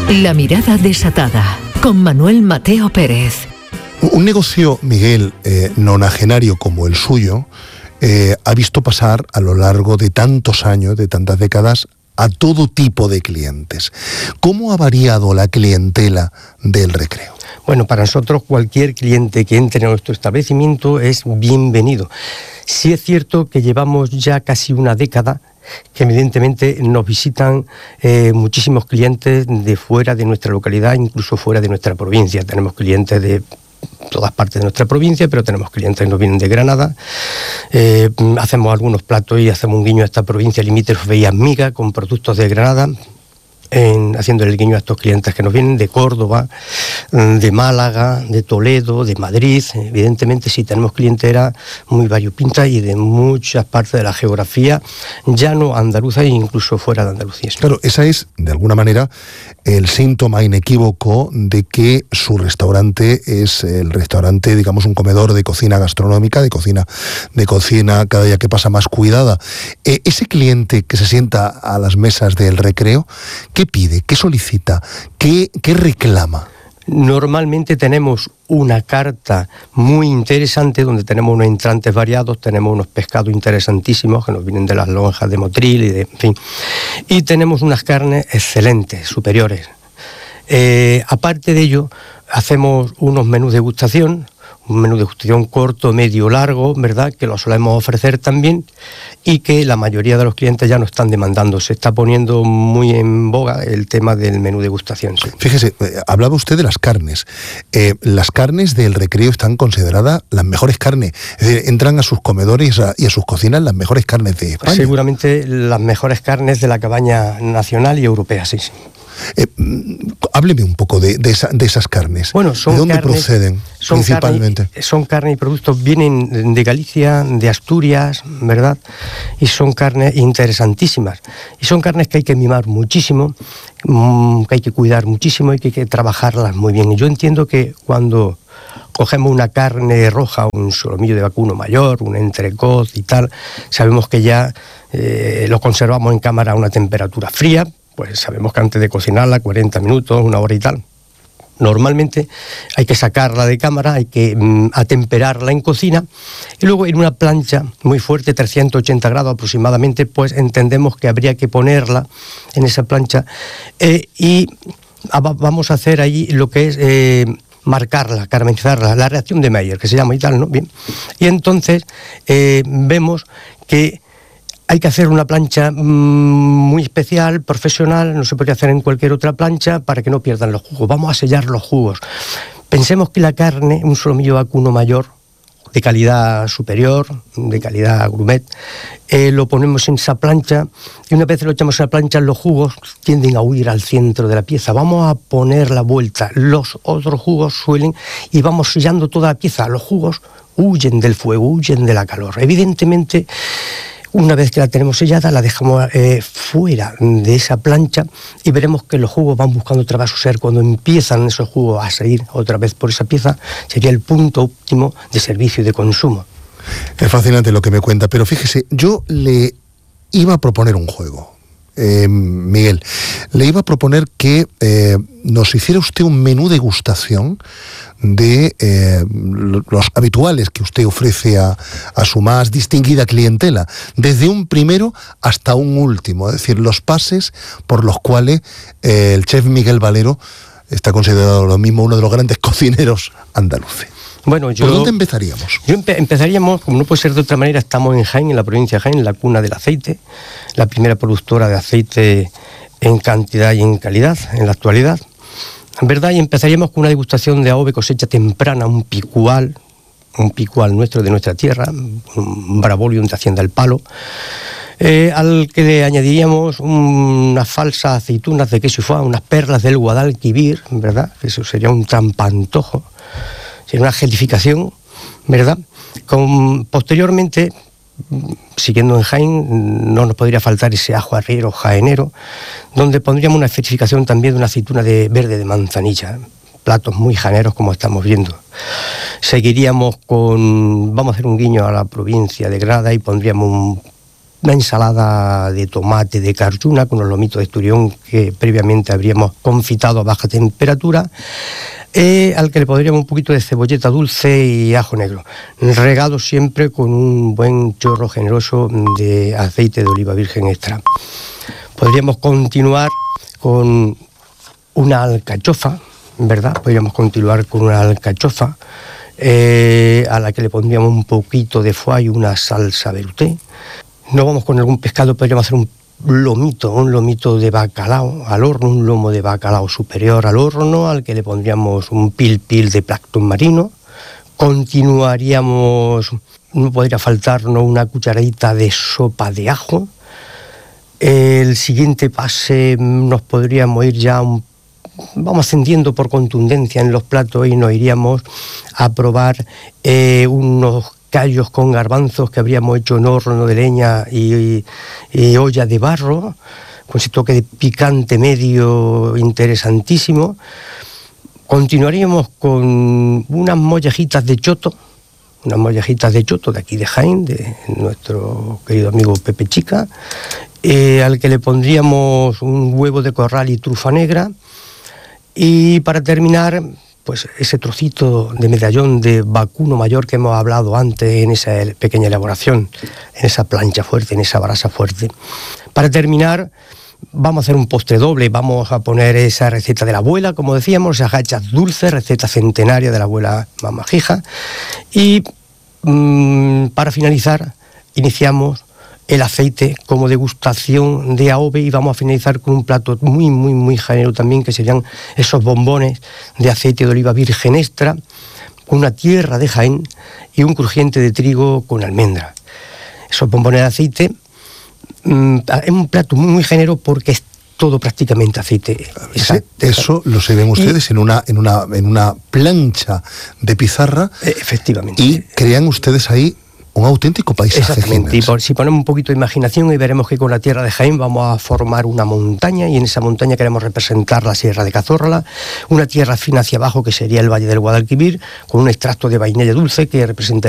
La mirada desatada, con Manuel Mateo Pérez. Un negocio, Miguel, nonagenario como el suyo, ha visto pasar a lo largo de tantos años, de tantas décadas, a todo tipo de clientes. ¿Cómo ha variado la clientela del Recreo? Bueno, para nosotros cualquier cliente que entre en nuestro establecimiento es bienvenido. Sí es cierto que llevamos ya casi una década que evidentemente nos visitan muchísimos clientes de fuera de nuestra localidad, incluso fuera de nuestra provincia. Tenemos clientes de todas partes de nuestra provincia, pero tenemos clientes que nos vienen de Granada. Hacemos algunos platos y hacemos un guiño a esta provincia limítrofe y amiga con productos de Granada, haciendo el guiño a estos clientes que nos vienen de Córdoba, de Málaga, de Toledo, de Madrid. Evidentemente sí tenemos clientela muy variopinta y de muchas partes de la geografía llano andaluza e incluso fuera de Andalucía. Claro, esa es, de alguna manera, el síntoma inequívoco de que su restaurante es el restaurante, digamos, un comedor de cocina gastronómica, de cocina cada día que pasa más cuidada. Ese cliente que se sienta a las mesas del Recreo, ¿qué pide? ¿Qué solicita? ¿Qué reclama? Normalmente tenemos una carta muy interesante donde tenemos unos entrantes variados, tenemos unos pescados interesantísimos que nos vienen de las lonjas de Motril y tenemos unas carnes excelentes, superiores. Aparte de ello, hacemos unos menús de degustación, un menú de degustación corto, medio, largo, ¿verdad?, que lo solemos ofrecer también y que la mayoría de los clientes ya nos están demandando. Se está poniendo muy en boga el tema del menú de degustación. Sí. Fíjese, hablaba usted de las carnes. Las carnes del Recreo están consideradas las mejores carnes. Es decir, entran a sus comedores y a sus cocinas las mejores carnes de España. Seguramente las mejores carnes de la cabaña nacional y europea, sí. Hábleme un poco de esas carnes. Bueno, son ¿de dónde carnes, proceden principalmente? Son carne y productos, vienen de Galicia, de Asturias, ¿verdad? Y son carnes interesantísimas. Y son carnes que hay que mimar muchísimo, que hay que cuidar muchísimo y que hay que trabajarlas muy bien. Y yo entiendo que cuando cogemos una carne roja, un solomillo de vacuno mayor, un entrecot y tal, sabemos que ya lo conservamos en cámara a una temperatura fría. Pues sabemos que antes de cocinarla, 40 minutos, una hora y tal. Normalmente hay que sacarla de cámara, hay que atemperarla en cocina y luego en una plancha muy fuerte, 380 grados aproximadamente, pues entendemos que habría que ponerla en esa plancha y vamos a hacer ahí lo que es marcarla, caramelizarla, la reacción de Maillard, que se llama y tal, ¿no? Bien. Y entonces vemos que hay que hacer una plancha muy especial, profesional, no se podría hacer en cualquier otra plancha para que no pierdan los jugos. Vamos a sellar los jugos. Pensemos que la carne, un solomillo vacuno mayor, de calidad superior, de calidad gourmet, lo ponemos en esa plancha y una vez lo echamos a la plancha, los jugos tienden a huir al centro de la pieza. Vamos a poner la vuelta. Los otros jugos suelen y vamos sellando toda la pieza. Los jugos huyen del fuego, huyen de la calor. Evidentemente, una vez que la tenemos sellada, la dejamos fuera de esa plancha y veremos que los jugos van buscando otra vez su ser. Cuando empiezan esos jugos a salir otra vez por esa pieza, sería el punto óptimo de servicio y de consumo. Es fascinante lo que me cuenta, pero fíjese, yo le iba a proponer un juego. Miguel, le iba a proponer que nos hiciera usted un menú degustación de los habituales que usted ofrece a su más distinguida clientela, desde un primero hasta un último, es decir, los pases por los cuales el chef Miguel Valero está considerado lo mismo uno de los grandes cocineros andaluces. Bueno, ¿Por dónde empezaríamos? Empezaríamos, como no puede ser de otra manera, estamos en Jaén, en la provincia de Jaén, la cuna del aceite, la primera productora de aceite en cantidad y en calidad en la actualidad, ¿verdad? Y empezaríamos con una degustación de AOVE cosecha temprana, un picual nuestro de nuestra tierra, un Brabolium de Hacienda El Palo, al que le añadiríamos unas falsas aceitunas de queso y foie, unas perlas del Guadalquivir, ¿verdad? Eso sería un trampantojo. Sería una gelificación, ¿verdad? Posteriormente, siguiendo en Jaén, no nos podría faltar ese ajo arriero jaenero, donde pondríamos una especificación también de una aceituna verde de manzanilla, platos muy janeros como estamos viendo. Seguiríamos vamos a hacer un guiño a la provincia de Granada y pondríamos una ensalada de tomate de carchuna con los lomitos de esturión que previamente habríamos confitado a baja temperatura, al que le pondríamos un poquito de cebolleta dulce y ajo negro, regado siempre con un buen chorro generoso de aceite de oliva virgen extra. Podríamos continuar con una alcachofa, ¿verdad? Podríamos continuar con una alcachofa a la que le pondríamos un poquito de foie y una salsa velouté. No vamos con algún pescado, podríamos hacer un lomito de bacalao al horno, un lomo de bacalao superior al horno, al que le pondríamos un pil de plancton marino. Continuaríamos, no podría faltarnos una cucharadita de sopa de ajo. El siguiente pase nos podríamos ir ya vamos ascendiendo por contundencia en los platos y nos iríamos a probar unos callos con garbanzos que habríamos hecho en horno de leña y olla de barro, con ese toque de picante medio interesantísimo. Continuaríamos con unas mollejitas de choto de aquí de Jaén, de nuestro querido amigo Pepe Chica, al que le pondríamos un huevo de corral y trufa negra. Y para terminar, pues ese trocito de medallón de vacuno mayor que hemos hablado antes en esa pequeña elaboración, en esa plancha fuerte, en esa brasa fuerte. Para terminar, vamos a hacer un postre doble, vamos a poner esa receta de la abuela, como decíamos, esas gachas dulces, receta centenaria de la abuela Mamá Gija. Y para finalizar, iniciamos el aceite como degustación de AOVE y vamos a finalizar con un plato muy generoso también, que serían esos bombones de aceite de oliva virgen extra, con una tierra de Jaén y un crujiente de trigo con almendra. Esos bombones de aceite es un plato muy generoso porque es todo prácticamente aceite. Eso lo sirven ustedes en una plancha de pizarra. Efectivamente. Y crean ustedes ahí un auténtico paisaje. Exactamente, y si ponemos un poquito de imaginación y veremos que con la tierra de Jaén vamos a formar una montaña, y en esa montaña queremos representar la Sierra de Cazorla, una tierra fina hacia abajo que sería el Valle del Guadalquivir, con un extracto de vainilla dulce que representa